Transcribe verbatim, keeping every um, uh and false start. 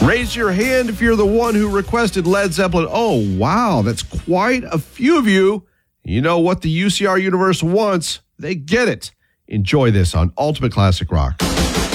Raise your hand if you're the one who requested Led Zeppelin. Oh, wow, that's quite a few of you. You know what the U C R universe wants. They get it. Enjoy this on Ultimate Classic Rock.